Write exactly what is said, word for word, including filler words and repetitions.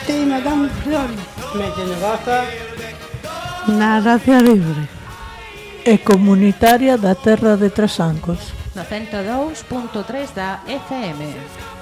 Ti, Madame Flori. Mete negoza Na Gracia Libre. E comunitaria da terra de Trasancos. No cento e dous punto tres da F M.